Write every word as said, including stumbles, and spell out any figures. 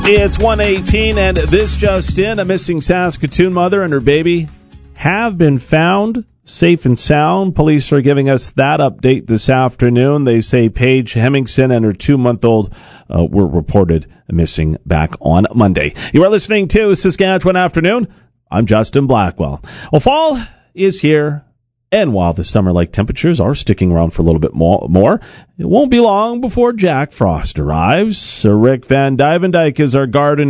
It's one eighteen, and this just in, a missing Saskatoon mother and her baby have been found safe and sound. Police are giving us that update this afternoon. They say Paige Hemmingson and her two-month-old uh, were reported missing back on Monday. You are listening to Saskatchewan Afternoon. I'm Justin Blackwell. Well, fall is here. And while the summer-like temperatures are sticking around for a little bit more, more, it won't be long before Jack Frost arrives. So Rick Van Dyvendijk is our garden